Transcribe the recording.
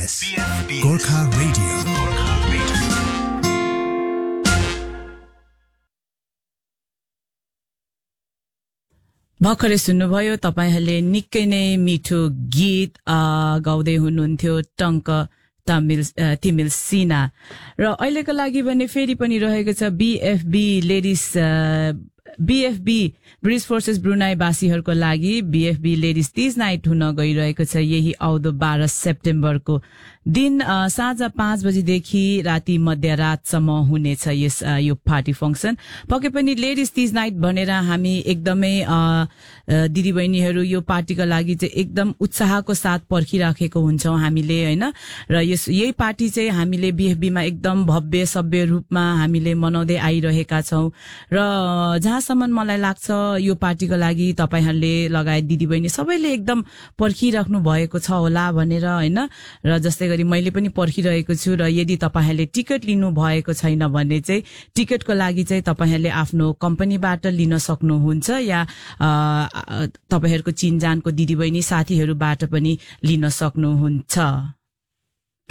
Gorkha radio. भर्खरै सुन्नुभयो तपाईहरुले निकै नै मिठो गीत गाउँदै हुनुहुन्थ्यो टंक तिमिल सिना र अहिलेको लागि भने फेरि पनि रहेको छ बीएफबी लेडिज बीएफबी ब्रिटिश फोर्सेस ब्रुनाई वासीहरुको लागि बीएफबी लेडिज तीज नाइट हुन गइरहेको छ यही आउँदो 12 सेप्टेम्बरको दिन साँझ 5 बजेदेखि राति मध्यरातसम्म हुनेछ यो पार्टी फंक्सन। पक्कै पनि लेडिज तीज नाइट भनेर हामी एकदमै दिदी बहिनीहरु यो पार्टीको लागि चाहिँ एकदम उत्साहको साथ पर्खिराखेको हुन्छौं हामीले हैन र यही पार्टी चाहिँ हामीले बीएफबी मा एकदम भव्य सभ्य रूपमा हामीले मनाउँदै आइरहेका छौं र जहाँसम्म मलाई लाग्छ यो पार्टीको लागि तपाईहरुले लगायत दिदी बहिनी सबैले एकदम पर्खिराख्नु भएको छ होला भनेर हैन र जस्तै मैले पनि पर्खिरहेको छु र यदि तपाईहरुले टिकट लिनु भएको छैन भने चाहिँ टिकटको लागि चाहिँ तपाईहरुले आफ्नो कम्पनीबाट लिन सक्नुहुन्छ या तपाईहरुको चिनजानको दिदीबहिनी साथीहरुबाट पनि लिन सक्नुहुन्छ।